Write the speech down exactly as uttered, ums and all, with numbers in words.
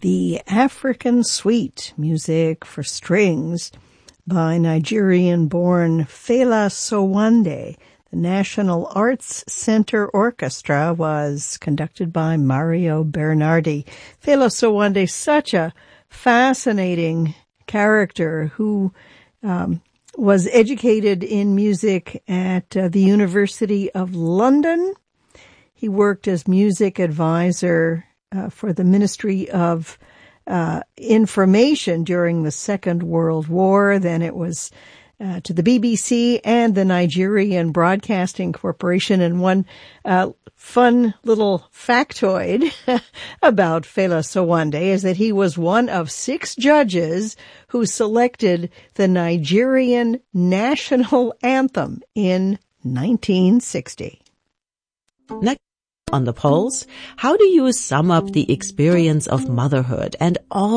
the African Suite, music for strings by Nigerian-born Fela Sowande. The National Arts Center Orchestra was conducted by Mario Bernardi. Fela Sowande, such a fascinating character who um, was educated in music at uh, the University of London. He worked as music advisor uh, for the Ministry of uh, Information during the Second World War. Then it was uh, to the B B C and the Nigerian Broadcasting Corporation. And one uh, fun little factoid about Fela Sowande is that he was one of six judges who selected the Nigerian national anthem in nineteen sixty. Next on the Pulse, how do you sum up the experience of motherhood and all